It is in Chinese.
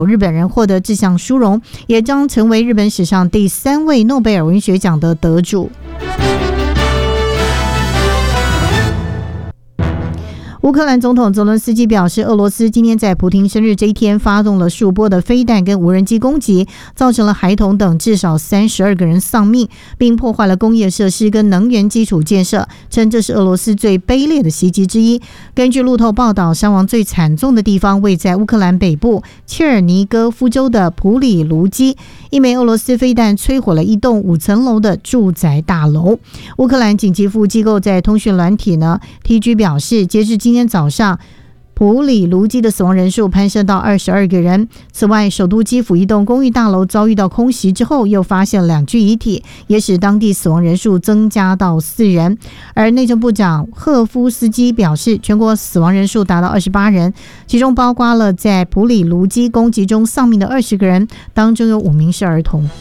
日本人获得这项殊荣，也将成为日本史上第3位诺贝尔文学奖的得主。乌克兰总统泽伦斯基表示，俄罗斯今天在普亭生日这一天发动了数波的飞弹跟无人机攻击，造成了孩童等至少32个人丧命，并破坏了工业设施跟能源基础建设，称这是俄罗斯最卑劣的袭击之一。根据路透报道，伤亡最惨重的地方位在乌克兰北部切尔尼戈夫州的普里卢基，一枚俄罗斯飞弹摧毁了一栋5层楼的住宅大楼。乌克兰紧急服务机构在通讯软体TG 表示，截至今天早上，普里卢基的死亡人数攀升到22个人。此外，首都基辅一栋公寓大楼遭遇到空袭之后，又发现2具遗体，也使当地死亡人数增加到4人。而内政部长赫夫斯基表示，全国死亡人数达到28人，其中包括了在普里卢基攻击中丧命的20个人，当中有5名是儿童。